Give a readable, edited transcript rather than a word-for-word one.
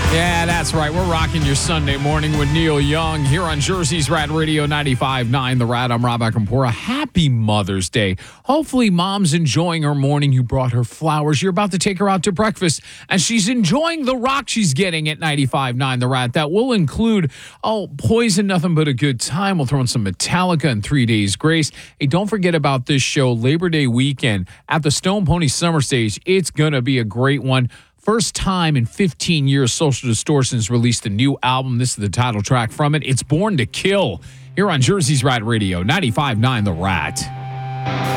Yeah, that's right. We're rocking your Sunday morning with Neil Young here on Jersey's Rad Radio 95.9 The Rad. I'm Rob Akampora. Happy Mother's Day. Hopefully, Mom's enjoying her morning. You brought her flowers. You're about to take her out to breakfast, and she's enjoying the rock she's getting at 95.9 The Rad. That will include, Poison, Nothing But a Good Time. We'll throw in some Metallica and 3 Days Grace. Hey, don't forget about this show, Labor Day weekend at the Stone Pony Summer Stage. It's going to be a great one. First time in 15 years, Social Distortions released a new album. This is the title track from it. It's Born to Kill here on Jersey's Rad Radio, 95.9 The Rat.